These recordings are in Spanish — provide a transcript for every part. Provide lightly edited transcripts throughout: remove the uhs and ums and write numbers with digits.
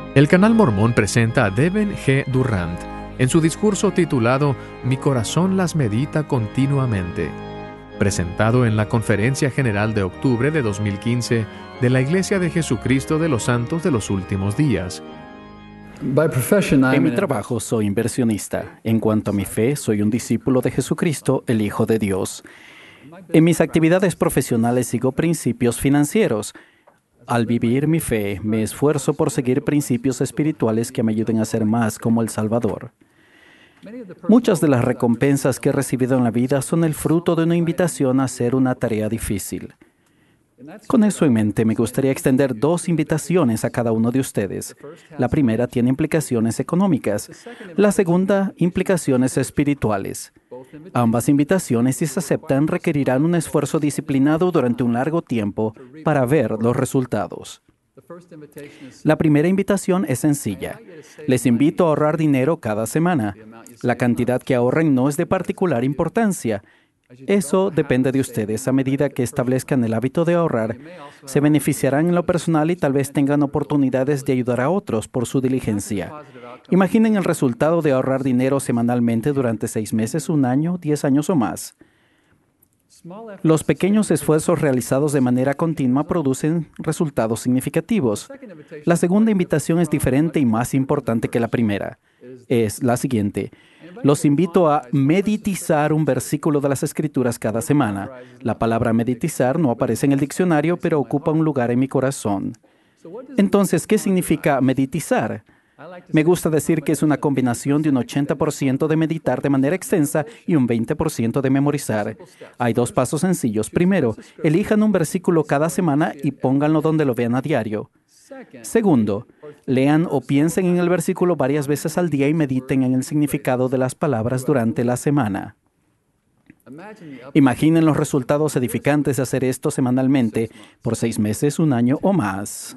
El canal Mormón presenta a Devin G. Durant en su discurso titulado Mi corazón las medita continuamente, presentado en la Conferencia General de octubre de 2015 de la Iglesia de Jesucristo de los Santos de los Últimos Días. En mi trabajo soy inversionista. En cuanto a mi fe, soy un discípulo de Jesucristo, el Hijo de Dios. En mis actividades profesionales sigo principios financieros. Al vivir mi fe, me esfuerzo por seguir principios espirituales que me ayuden a ser más como el Salvador. Muchas de las recompensas que he recibido en la vida son el fruto de una invitación a hacer una tarea difícil. Con eso en mente, me gustaría extender 2 invitaciones a cada uno de ustedes. La primera tiene implicaciones económicas, la segunda, implicaciones espirituales. Ambas invitaciones, si se aceptan, requerirán un esfuerzo disciplinado durante un largo tiempo para ver los resultados. La primera invitación es sencilla. Les invito a ahorrar dinero cada semana. La cantidad que ahorren no es de particular importancia. Eso depende de ustedes. A medida que establezcan el hábito de ahorrar, se beneficiarán en lo personal y tal vez tengan oportunidades de ayudar a otros por su diligencia. Imaginen el resultado de ahorrar dinero semanalmente durante 6 meses, 1 año, 10 años o más. Los pequeños esfuerzos realizados de manera continua producen resultados significativos. La segunda invitación es diferente y más importante que la primera. Es la siguiente. Los invito a meditizar un versículo de las Escrituras cada semana. La palabra meditizar no aparece en el diccionario, pero ocupa un lugar en mi corazón. Entonces, ¿qué significa meditizar? Me gusta decir que es una combinación de un 80% de meditar de manera extensa y un 20% de memorizar. Hay 2 pasos sencillos. Primero, elijan un versículo cada semana y pónganlo donde lo vean a diario. Segundo, lean o piensen en el versículo varias veces al día y mediten en el significado de las palabras durante la semana. Imaginen los resultados edificantes de hacer esto semanalmente por 6 meses, 1 año o más.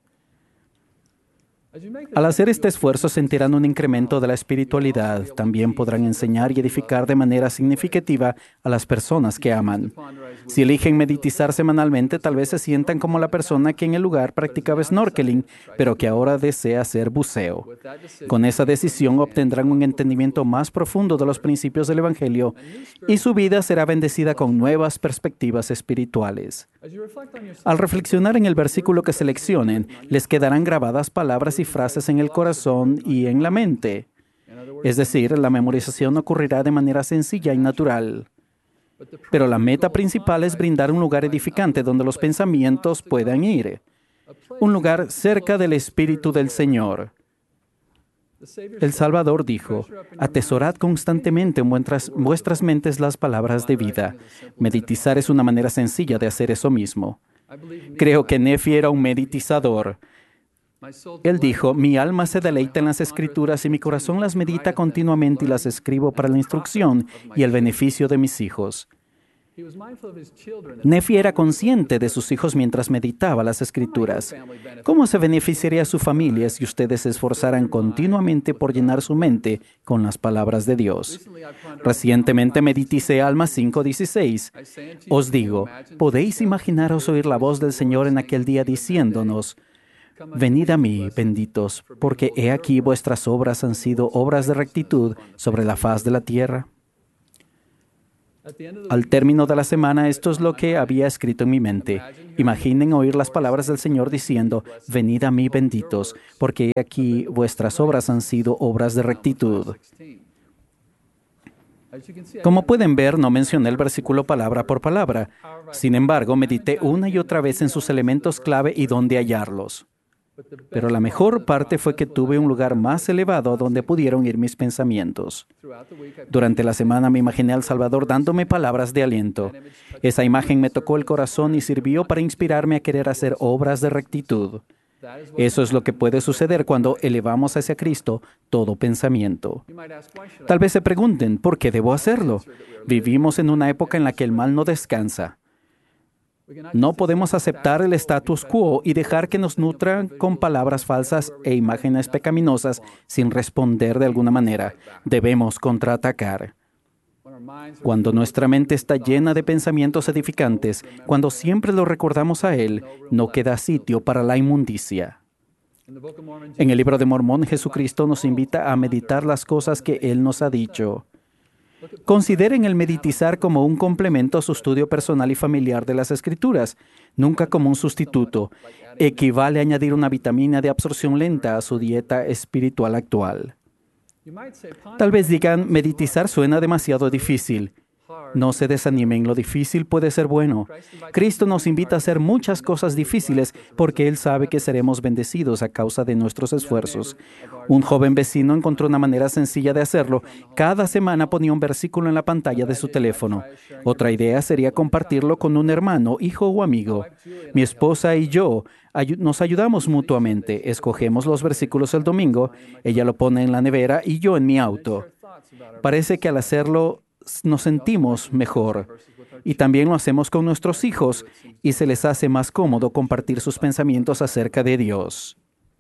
Al hacer este esfuerzo sentirán un incremento de la espiritualidad. También podrán enseñar y edificar de manera significativa a las personas que aman. Si eligen meditizar semanalmente, tal vez se sientan como la persona que en el lugar practicaba snorkeling, pero que ahora desea hacer buceo. Con esa decisión obtendrán un entendimiento más profundo de los principios del Evangelio y su vida será bendecida con nuevas perspectivas espirituales. Al reflexionar en el versículo que seleccionen, les quedarán grabadas palabras y frases en el corazón y en la mente. Es decir, la memorización ocurrirá de manera sencilla y natural. Pero la meta principal es brindar un lugar edificante donde los pensamientos puedan ir. Un lugar cerca del Espíritu del Señor. El Salvador dijo, atesorad constantemente en vuestras mentes las palabras de vida. Meditizar es una manera sencilla de hacer eso mismo. Creo que Nefi era un meditizador. Él dijo, mi alma se deleita en las Escrituras y mi corazón las medita continuamente y las escribo para la instrucción y el beneficio de mis hijos. Nefi era consciente de sus hijos mientras meditaba las Escrituras. ¿Cómo se beneficiaría su familia si ustedes se esforzaran continuamente por llenar su mente con las palabras de Dios? Recientemente medité Alma 5:16. Os digo, ¿podéis imaginaros oír la voz del Señor en aquel día diciéndonos, venid a mí, benditos, porque he aquí vuestras obras han sido obras de rectitud sobre la faz de la tierra? Al término de la semana, esto es lo que había escrito en mi mente. Imaginen oír las palabras del Señor diciendo, venid a mí, benditos, porque he aquí vuestras obras han sido obras de rectitud. Como pueden ver, no mencioné el versículo palabra por palabra. Sin embargo, medité una y otra vez en sus elementos clave y dónde hallarlos. Pero la mejor parte fue que tuve un lugar más elevado donde pudieron ir mis pensamientos. Durante la semana me imaginé al Salvador dándome palabras de aliento. Esa imagen me tocó el corazón y sirvió para inspirarme a querer hacer obras de rectitud. Eso es lo que puede suceder cuando elevamos hacia Cristo todo pensamiento. Tal vez se pregunten, ¿por qué debo hacerlo? Vivimos en una época en la que el mal no descansa. No podemos aceptar el status quo y dejar que nos nutran con palabras falsas e imágenes pecaminosas sin responder de alguna manera. Debemos contraatacar. Cuando nuestra mente está llena de pensamientos edificantes, cuando siempre lo recordamos a Él, no queda sitio para la inmundicia. En el libro de Mormón, Jesucristo nos invita a meditar las cosas que Él nos ha dicho. Consideren el meditizar como un complemento a su estudio personal y familiar de las Escrituras, nunca como un sustituto. Equivale a añadir una vitamina de absorción lenta a su dieta espiritual actual. Tal vez digan, meditizar suena demasiado difícil. No se desanimen, lo difícil puede ser bueno. Cristo nos invita a hacer muchas cosas difíciles porque Él sabe que seremos bendecidos a causa de nuestros esfuerzos. Un joven vecino encontró una manera sencilla de hacerlo. Cada semana ponía un versículo en la pantalla de su teléfono. Otra idea sería compartirlo con un hermano, hijo o amigo. Mi esposa y yo nos ayudamos mutuamente. Escogemos los versículos el domingo. Ella lo pone en la nevera y yo en mi auto. Parece que al hacerlo nos sentimos mejor. Y también lo hacemos con nuestros hijos y se les hace más cómodo compartir sus pensamientos acerca de Dios.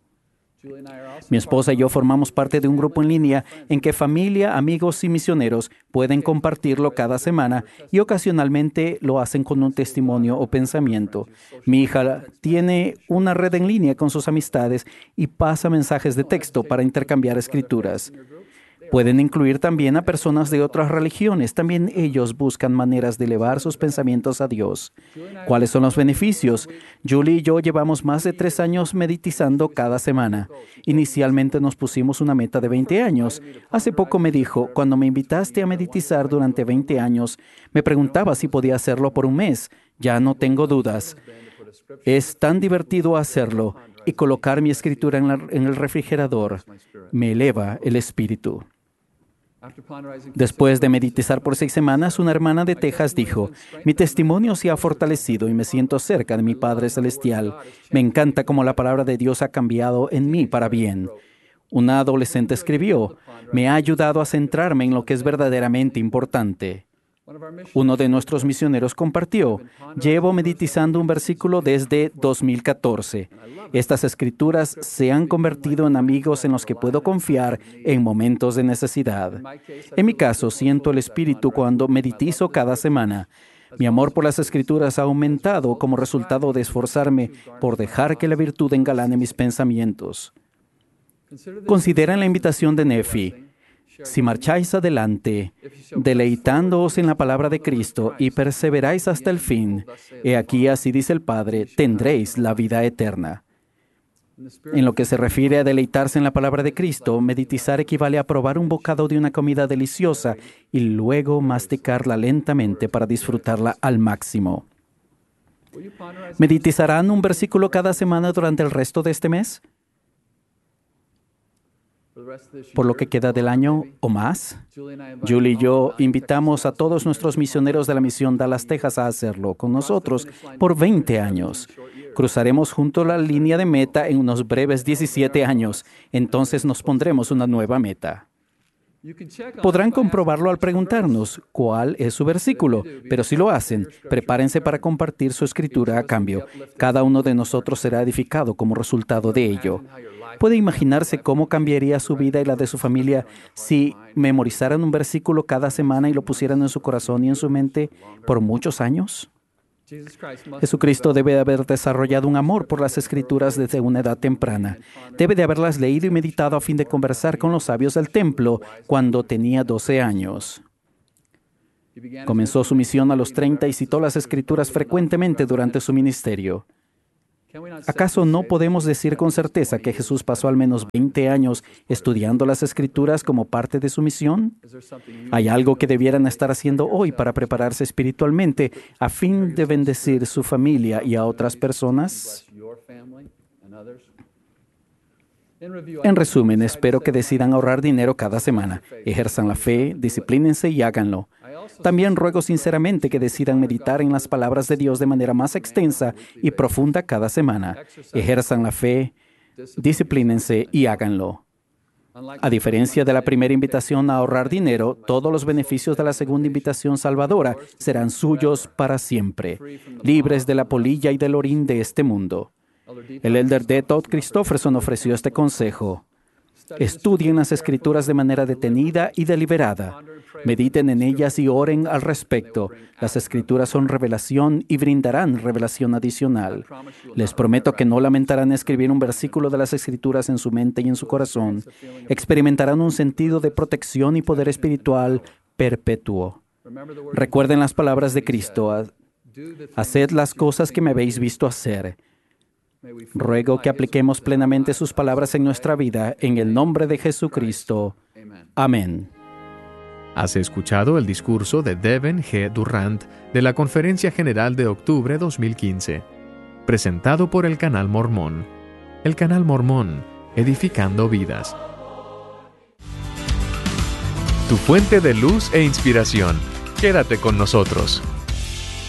Mi esposa y yo formamos parte de un grupo en línea en que familia, amigos y misioneros pueden compartirlo cada semana y ocasionalmente lo hacen con un testimonio o pensamiento. Mi hija tiene una red en línea con sus amistades y pasa mensajes de texto para intercambiar escrituras. Pueden incluir también a personas de otras religiones. También ellos buscan maneras de elevar sus pensamientos a Dios. ¿Cuáles son los beneficios? Julie y yo llevamos más de 3 años meditizando cada semana. Inicialmente nos pusimos una meta de 20 años. Hace poco me dijo, cuando me invitaste a meditizar durante 20 años, me preguntaba si podía hacerlo por un mes. Ya no tengo dudas. Es tan divertido hacerlo y colocar mi escritura en el refrigerador me eleva el espíritu. Después de meditizar por 6 semanas, una hermana de Texas dijo, mi testimonio se ha fortalecido y me siento cerca de mi Padre Celestial. Me encanta cómo la palabra de Dios ha cambiado en mí para bien. Una adolescente escribió, me ha ayudado a centrarme en lo que es verdaderamente importante. Uno de nuestros misioneros compartió, llevo meditizando un versículo desde 2014. Estas escrituras se han convertido en amigos en los que puedo confiar en momentos de necesidad. En mi caso, siento el Espíritu cuando meditizo cada semana. Mi amor por las escrituras ha aumentado como resultado de esforzarme por dejar que la virtud engalane mis pensamientos. Consideren la invitación de Nefi. Si marcháis adelante, deleitándoos en la palabra de Cristo y perseveráis hasta el fin, he aquí, así dice el Padre, tendréis la vida eterna. En lo que se refiere a deleitarse en la palabra de Cristo, meditizar equivale a probar un bocado de una comida deliciosa y luego masticarla lentamente para disfrutarla al máximo. ¿Meditizarán un versículo cada semana durante el resto de este mes? Por lo que queda del año o más. Julie y yo invitamos a todos nuestros misioneros de la misión Dallas, Texas, a hacerlo con nosotros por 20 años. Cruzaremos junto a la línea de meta en unos breves 17 años. Entonces nos pondremos una nueva meta. Podrán comprobarlo al preguntarnos cuál es su versículo, pero si lo hacen, prepárense para compartir su escritura a cambio. Cada uno de nosotros será edificado como resultado de ello. ¿Puede imaginarse cómo cambiaría su vida y la de su familia si memorizaran un versículo cada semana y lo pusieran en su corazón y en su mente por muchos años? Jesucristo debe de haber desarrollado un amor por las Escrituras desde una edad temprana. Debe de haberlas leído y meditado a fin de conversar con los sabios del templo cuando tenía 12 años. Comenzó su misión a los 30 y citó las Escrituras frecuentemente durante su ministerio. ¿Acaso no podemos decir con certeza que Jesús pasó al menos 20 años estudiando las Escrituras como parte de su misión? ¿Hay algo que debieran estar haciendo hoy para prepararse espiritualmente a fin de bendecir su familia y a otras personas? En resumen, espero que decidan ahorrar dinero cada semana. Ejerzan la fe, disciplínense y háganlo. También ruego sinceramente que decidan meditar en las palabras de Dios de manera más extensa y profunda cada semana. Ejerzan la fe, disciplínense y háganlo. A diferencia de la primera invitación a ahorrar dinero, todos los beneficios de la segunda invitación salvadora serán suyos para siempre, libres de la polilla y del orín de este mundo. El elder D. Todd Christofferson ofreció este consejo. Estudien las Escrituras de manera detenida y deliberada. Mediten en ellas y oren al respecto. Las Escrituras son revelación y brindarán revelación adicional. Les prometo que no lamentarán escribir un versículo de las Escrituras en su mente y en su corazón. Experimentarán un sentido de protección y poder espiritual perpetuo. Recuerden las palabras de Cristo: haced las cosas que me habéis visto hacer. Ruego que apliquemos plenamente sus palabras en nuestra vida, en el nombre de Jesucristo. Amén. Has escuchado el discurso de Devin G. Durrant de la Conferencia General de Octubre 2015, presentado por el Canal Mormón. El Canal Mormón, edificando vidas. Tu fuente de luz e inspiración. Quédate con nosotros.